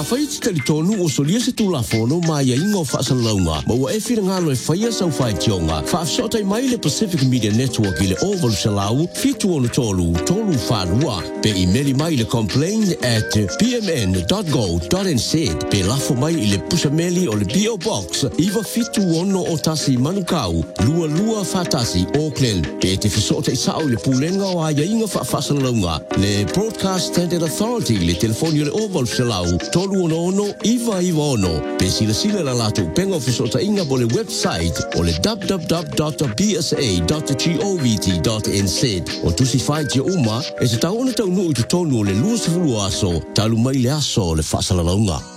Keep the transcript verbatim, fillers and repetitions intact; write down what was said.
fai ti tali tonu o solia se tu la fono ma ia ingo whaasalonga. Ma ua e whira ngalo e whaia sau whai tionga. Whaafsota i mai le Pacific Media Network i le Oval Salau, fitu ono tolu, tolu whanua. Pe i meli mai le complain at p m n dot go dot n z. Pe lafo mai i le pusameli o le P O Box. Iwa fitu ono o tasi manukau, lua lua whatasi Auckland. Pe te whasota i sao le pulenga o aia inga whaasalonga. Le Broadcast Standard Authority le telefoni o le Oval Salau, tolu ono ono, iwa iwa ono. Pe sila sila la lato penga o whasota inga bo le website o le w w w dot b s a dot govt dot n z. O tusi whai tia uma, e se tau ona tau nui tu tonu o le lua sifuru aso, talu mai le aso le whaasalonga.